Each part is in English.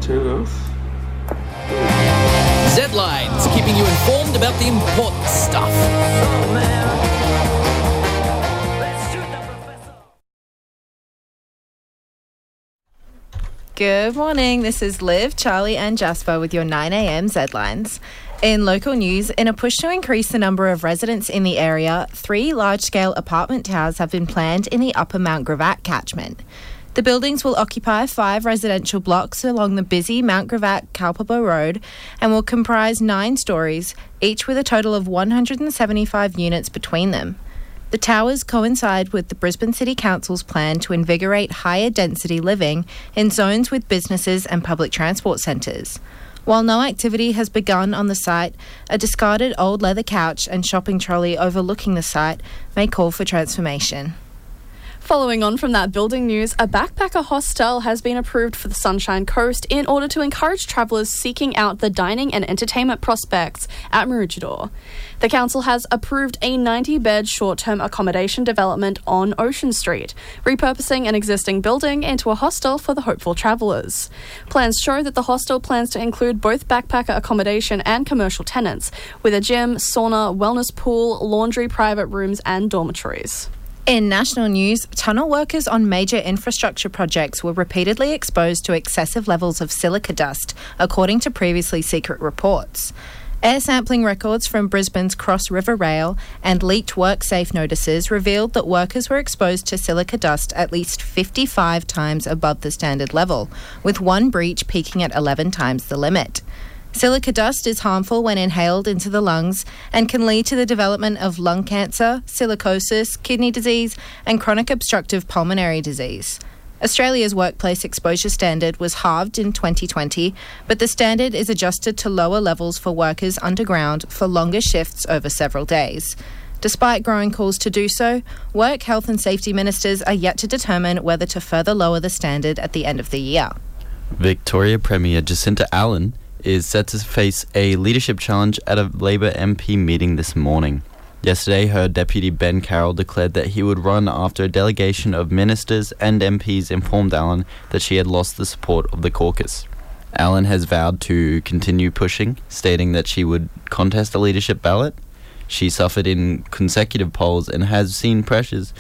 Turn it off. Z-Lines, keeping you informed about the important stuff. Good morning, this is Liv, Charlie and Jasper with your 9am Z-Lines. In local news, in a push to increase the number of residents in the area, 3 large-scale apartment towers have been planned in the upper Mount Gravatt catchment. The buildings will occupy 5 residential blocks along the busy Mount Gravatt-Kaupapa Road and will comprise 9 stories, each with a total of 175 units between them. The towers coincide with the Brisbane City Council's plan to invigorate higher density living in zones with businesses and public transport centres. While no activity has begun on the site, a discarded old leather couch and shopping trolley overlooking the site may call for transformation. Following on from that building news, a backpacker hostel has been approved for the Sunshine Coast in order to encourage travellers seeking out the dining and entertainment prospects at Maroochydore. The council has approved a 90-bed short-term accommodation development on Ocean Street, repurposing an existing building into a hostel for the hopeful travellers. Plans show that the hostel plans to include both backpacker accommodation and commercial tenants, with a gym, sauna, wellness pool, laundry, private rooms and dormitories. In national news, tunnel workers on major infrastructure projects were repeatedly exposed to excessive levels of silica dust, according to previously secret reports. Air sampling records from Brisbane's Cross River Rail and leaked WorkSafe notices revealed that workers were exposed to silica dust at least 55 times above the standard level, with one breach peaking at 11 times the limit. Silica dust is harmful when inhaled into the lungs and can lead to the development of lung cancer, silicosis, kidney disease and chronic obstructive pulmonary disease. Australia's workplace exposure standard was halved in 2020, but the standard is adjusted to lower levels for workers underground for longer shifts over several days. Despite growing calls to do so, work, health and safety ministers are yet to determine whether to further lower the standard at the end of the year. Victoria Premier Jacinta Allen is set to face a leadership challenge at a Labor MP meeting this morning. Yesterday, her deputy Ben Carroll declared that he would run after a delegation of ministers and MPs informed Allen that she had lost the support of the caucus. Allen has vowed to continue pushing, stating that she would contest a leadership ballot. She suffered in consecutive polls and has seen pressures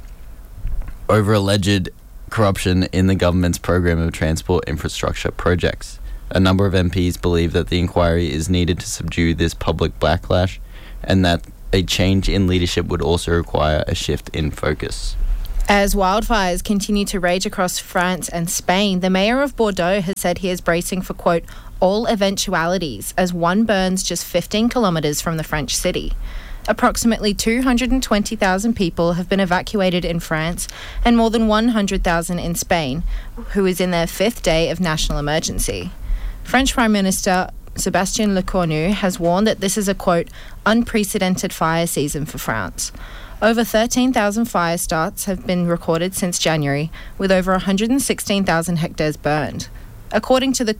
over alleged corruption in the government's program of transport infrastructure projects. A number of MPs believe that the inquiry is needed to subdue this public backlash and that a change in leadership would also require a shift in focus. As wildfires continue to rage across France and Spain, the mayor of Bordeaux has said he is bracing for, quote, all eventualities as one burns just 15 kilometres from the French city. Approximately 220,000 people have been evacuated in France and more than 100,000 in Spain, who is in their 5th day of national emergency. French Prime Minister Sébastien Lecornu has warned that this is a, quote, unprecedented fire season for France. Over 13,000 fire starts have been recorded since January, with over 116,000 hectares burned. According to the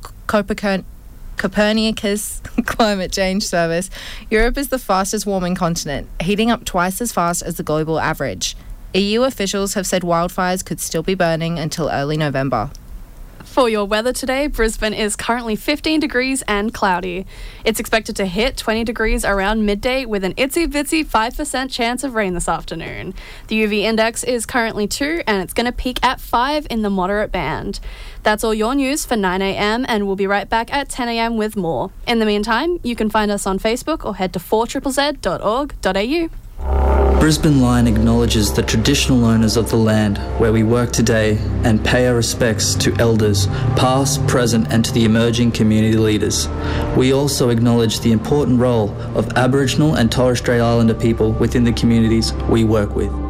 Copernicus Climate Change Service, Europe is the fastest warming continent, heating up twice as fast as the global average. EU officials have said wildfires could still be burning until early November. For your weather today, Brisbane is currently 15 degrees and cloudy. It's expected to hit 20 degrees around midday with an itsy-bitsy 5% chance of rain this afternoon. The UV index is currently 2 and it's going to peak at 5 in the moderate band. That's all your news for 9am and we'll be right back at 10am with more. In the meantime, you can find us on Facebook or head to 4ZZZ.org.au. Brisbane Line acknowledges the traditional owners of the land where we work today and pay our respects to elders, past, present and to the emerging community leaders. We also acknowledge the important role of Aboriginal and Torres Strait Islander people within the communities we work with.